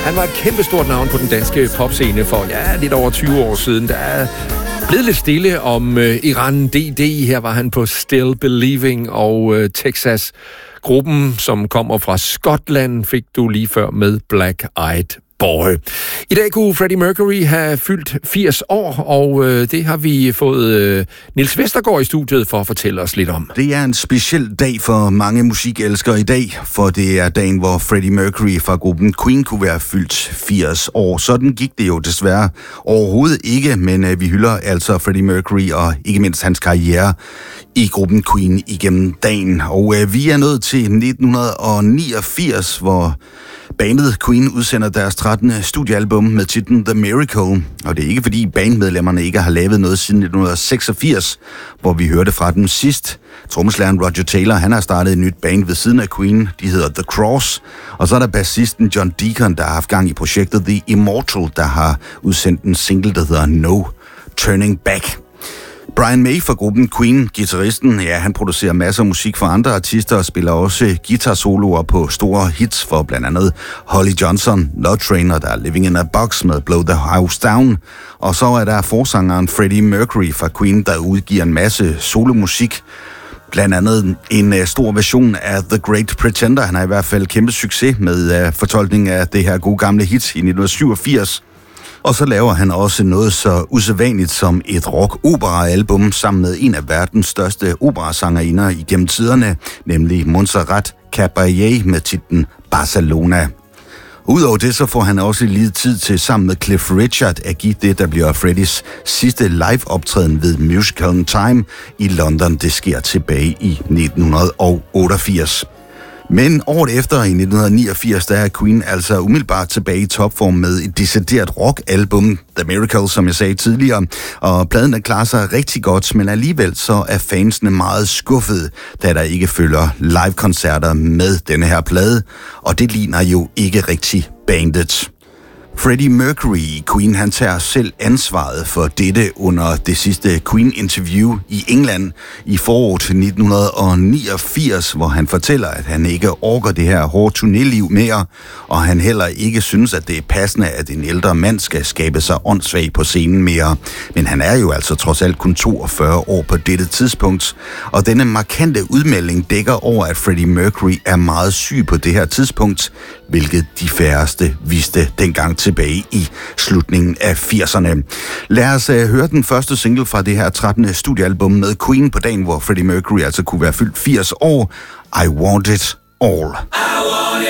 Han var et kæmpestort navn på den danske popscene for lidt over 20 år siden. Der er blevet lidt stille om Iran DD. Her var han på Still Believing, og Texas. Gruppen, som kommer fra Skotland, fik du lige før med Black Eyed Boy. I dag kunne Freddie Mercury have fyldt 80 år, og det har vi fået Niels Vestergaard i studiet for at fortælle os lidt om. Det er en speciel dag for mange musikelskere i dag, for det er dagen, hvor Freddie Mercury fra gruppen Queen kunne være fyldt 80 år. Sådan gik det jo desværre overhovedet ikke, men vi hylder altså Freddie Mercury og ikke mindst hans karriere i gruppen Queen igennem dagen. Og vi er nået til 1989, hvor bandet Queen udsender deres 13. studiealbum med titlen The Miracle, og det er ikke fordi bandmedlemmerne ikke har lavet noget siden 1986, hvor vi hørte fra dem sidst. Trommeslageren Roger Taylor, han har startet et nyt band ved siden af Queen, de hedder The Cross, og så er der bassisten John Deacon, der har haft gang i projektet The Immortal, der har udsendt en single, der hedder No Turning Back. Brian May fra gruppen Queen, guitaristen, han producerer masser af musik for andre artister og spiller også guitar-soloer på store hits for blandt andet Holly Johnson, Love Train og der er Living in a Box med Blow the House Down. Og så er der forsangeren Freddie Mercury fra Queen, der udgiver en masse solomusik. Blandt andet en stor version af The Great Pretender. Han har i hvert fald kæmpe succes med fortolkningen af det her gode gamle hit i 1987. Og så laver han også noget så usædvanligt som et rock-opera-album sammen med en af verdens største operasangerinder igennem tiderne, nemlig Montserrat Caballé med titlen Barcelona. Udover det, så får han også lige tid til sammen med Cliff Richard at give det, der bliver Freddies sidste live-optræden ved Musicalen Time i London. Det sker tilbage i 1988. Men året efter, i 1989, der er Queen altså umiddelbart tilbage i topform med et decideret rock-album, The Miracle, som jeg sagde tidligere. Og pladen der klarer sig rigtig godt, men alligevel så er fansene meget skuffede, da der ikke følger live-koncerter med denne her plade. Og det ligner jo ikke rigtig bandet. Freddie Mercury i Queen, han tager selv ansvaret for dette under det sidste Queen-interview i England i foråret 1989, hvor han fortæller, at han ikke orker det her hårde turnéliv mere, og han heller ikke synes, at det er passende, at en ældre mand skal skabe sig åndssvag på scenen mere. Men han er jo altså trods alt kun 42 år på dette tidspunkt, og denne markante udmelding dækker over, at Freddie Mercury er meget syg på det her tidspunkt, hvilket de færreste vidste dengang tilbage i slutningen af 80'erne. Lad os høre den første single fra det her 13. studiealbum med Queen på dagen, hvor Freddie Mercury altså kunne være fyldt 80 år. I Want It All. I want it.